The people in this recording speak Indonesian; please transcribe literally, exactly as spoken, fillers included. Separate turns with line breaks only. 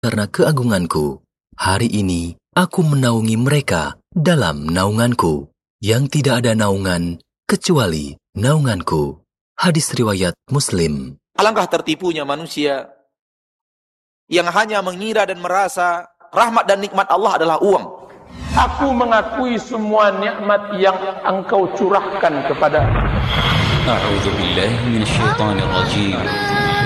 karena keagunganku. Hari ini aku menaungi mereka dalam naunganku, yang tidak ada naungan kecuali naunganku. Hadis riwayat Muslim.
Alangkah tertipunya manusia yang hanya mengira dan merasa rahmat dan nikmat Allah adalah uang.
Aku mengakui semua nikmat yang engkau curahkan kepada.
A'udzu billahi minasyaitonir rajim.